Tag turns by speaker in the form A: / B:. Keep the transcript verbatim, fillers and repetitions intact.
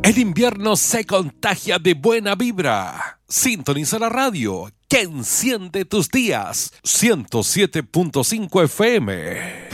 A: El invierno se contagia de buena vibra. Sintoniza la radio que enciende tus días. ciento siete punto cinco F M.